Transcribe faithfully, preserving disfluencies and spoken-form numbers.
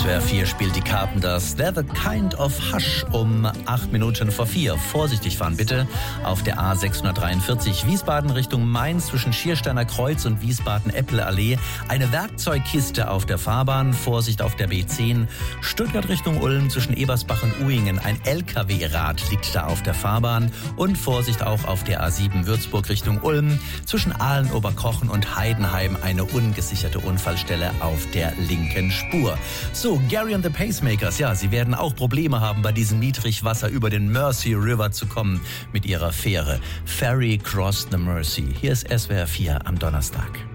S W R vier spielt die Carpenters They're the Kind of Hush um acht Minuten vor vier. Vorsichtig fahren bitte auf der A sechshundertdreiundvierzig Wiesbaden Richtung Mainz zwischen Schiersteiner Kreuz und Wiesbaden-Eppele-Allee. Eine Werkzeugkiste auf der Fahrbahn. Vorsicht auf der B zehn. Stuttgart Richtung Ulm zwischen Ebersbach und Uhingen. Ein L K W-Rad liegt da auf der Fahrbahn. Und Vorsicht auch auf der A sieben Würzburg Richtung Ulm zwischen Aalen, Oberkochen und Heidenheim. Eine ungesicherte Unfallstelle auf der linken Spur. So, Gary and the Pacemakers, ja, sie werden auch Probleme haben, bei diesem Niedrigwasser über den Mersey River zu kommen mit ihrer Fähre. Ferry Cross the Mersey. Hier ist S W R vier am Donnerstag.